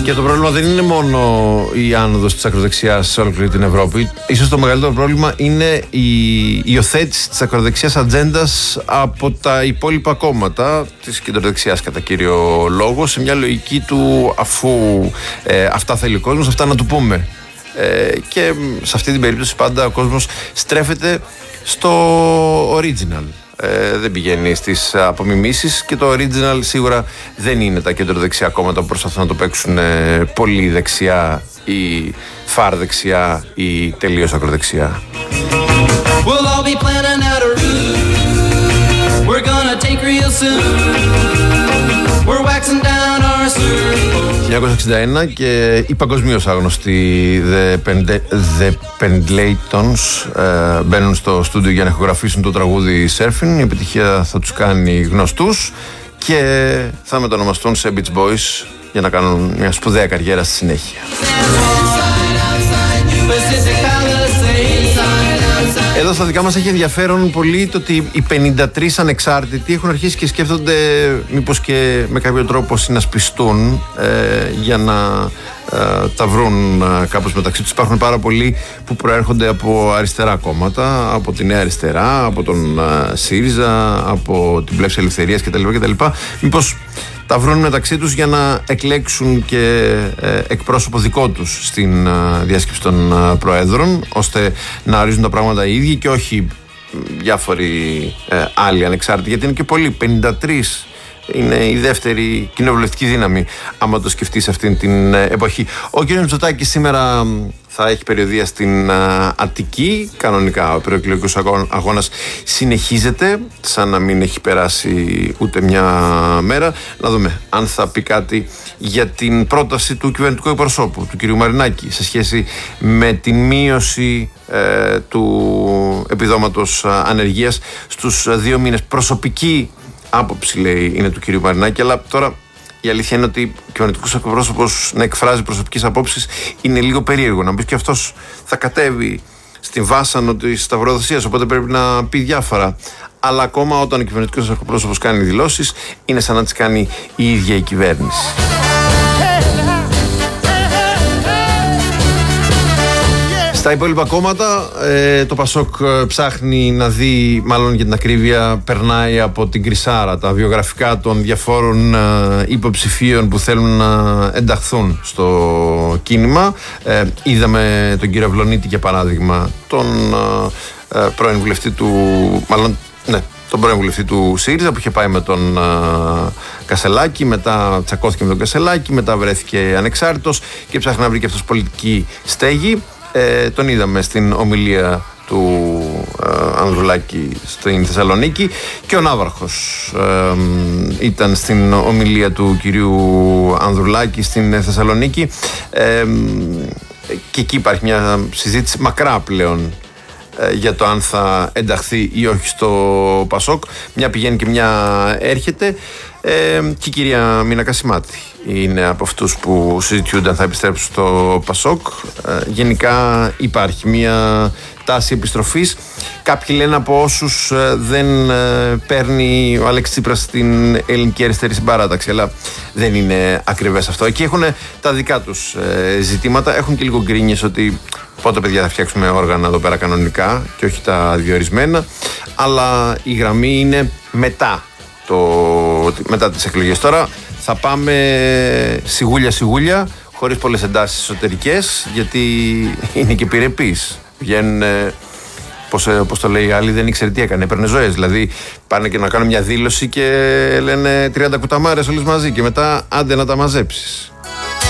Και το πρόβλημα δεν είναι μόνο η άνοδος της ακροδεξιάς σε ολόκληρη την Ευρώπη. Ίσως το μεγαλύτερο πρόβλημα είναι η υιοθέτηση της ακροδεξιάς ατζέντας από τα υπόλοιπα κόμματα της κεντροδεξιάς κατά κύριο λόγο, σε μια λογική του αφού αυτά θέλει ο κόσμος, αυτά να του πούμε. Και σε αυτή την περίπτωση πάντα ο κόσμος στρέφεται στο original. Δεν πηγαίνει στις απομιμήσεις και το original σίγουρα δεν είναι τα κεντροδεξιά κόμματα που προσπαθούν να το παίξουν πολύ δεξιά ή φαρ δεξιά ή τελείως ακροδεξιά. We'll all be planning out a route. We're gonna take real soon. We're waxing down our suit. 1961 και οι παγκοσμίως άγνωστοι The Pendletons μπαίνουν στο στούντιο για να ηχογραφήσουν το τραγούδι Surfing. Η επιτυχία θα τους κάνει γνωστούς και θα μετονομαστούν σε Beach Boys για να κάνουν μια σπουδαία καριέρα στη συνέχεια. Εδώ στα δικά μας έχει ενδιαφέρον πολύ το ότι οι 53 ανεξάρτητοι έχουν αρχίσει και σκέφτονται μήπως και με κάποιο τρόπο συνασπιστούν για να τα βρουν κάπως μεταξύ τους. Υπάρχουν πάρα πολλοί που προέρχονται από αριστερά κόμματα, από τη Νέα Αριστερά, από τον ΣΥΡΙΖΑ, από την Πλεύση Ελευθερίας κτλ. Μήπως τα βρουν μεταξύ τους για να εκλέξουν και εκπρόσωπο δικό τους στην διάσκεψη των προέδρων, ώστε να ορίζουν τα πράγματα οι ίδιοι και όχι διάφοροι άλλοι ανεξάρτητοι, γιατί είναι και πολλοί, 53 είναι η δεύτερη κοινοβουλευτική δύναμη άμα το σκεφτείς αυτήν την εποχή. Ο κ. Μητσοτάκης σήμερα θα έχει περιοδεία στην Αττική. Κανονικά ο προεκλογικός αγώνας συνεχίζεται σαν να μην έχει περάσει ούτε μια μέρα. Να δούμε αν θα πει κάτι για την πρόταση του κυβερνητικού εκπροσώπου, του κ. Μαρινάκη, σε σχέση με την μείωση του επιδόματος ανεργίας στους 2 μήνες. Προσωπική άποψη, λέει, είναι του κ. Μαρινάκη, αλλά τώρα η αλήθεια είναι ότι ο κυβερνητικός εκπρόσωπος να εκφράζει προσωπικές απόψεις είναι λίγο περίεργο. Να μπει και αυτός θα κατέβει στην βάσανο της σταυροδοσίας, οπότε πρέπει να πει διάφορα. Αλλά ακόμα όταν ο κυβερνητικός εκπρόσωπος κάνει δηλώσεις, είναι σαν να τις κάνει η ίδια η κυβέρνηση. Στα υπόλοιπα κόμματα, το ΠΑΣΟΚ ψάχνει να δει, μάλλον για την ακρίβεια, περνάει από την κρυσάρα τα βιογραφικά των διαφόρων υποψηφίων που θέλουν να ενταχθούν στο κίνημα. Είδαμε τον κύριο Βλονίτη, για παράδειγμα, τον πρώην βουλευτή του, τον πρώην βουλευτή του ΣΥΡΙΖΑ που είχε πάει με τον Κασελάκη, μετά τσακώθηκε με τον Κασελάκη, μετά βρέθηκε ανεξάρτητος και ψάχνει να βρει και αυτός πολιτική στέγη. Τον είδαμε στην ομιλία του Ανδρουλάκη στην Θεσσαλονίκη και ο Ναύαρχος ήταν στην ομιλία του κυρίου Ανδρουλάκη στην Θεσσαλονίκη και εκεί υπάρχει μια συζήτηση μακρά πλέον για το αν θα ενταχθεί ή όχι στο ΠΑΣΟΚ. Μια πηγαίνει και μια έρχεται και η κυρία Μίνα Κασιμάτη είναι από αυτούς που συζητιούνται αν θα επιστρέψουν στο ΠΑΣΟΚ. Γενικά υπάρχει μια τάση επιστροφής. Κάποιοι λένε από όσους δεν παίρνει ο Αλέξης Τσίπρας στην ελληνική αριστερή συμπαράταξη, αλλά δεν είναι ακριβές αυτό. Εκεί έχουν τα δικά τους ζητήματα, έχουν και λίγο γκρίνιες ότι πότε, παιδιά, θα φτιάξουμε όργανα εδώ πέρα κανονικά και όχι τα διορισμένα, αλλά η γραμμή είναι μετά τις εκλογές. Τώρα θα πάμε σιγούλια, χωρίς πολλές εντάσεις εσωτερικές, γιατί είναι και επιρρεπείς. Βγαίνουν, πώς το λέει η άλλη, δεν ήξερε τι έκανε, έπαιρνε ζωές. Δηλαδή πάνε και να κάνουν μια δήλωση και λένε 30 κουταμάρες όλες μαζί και μετά άντε να τα μαζέψεις.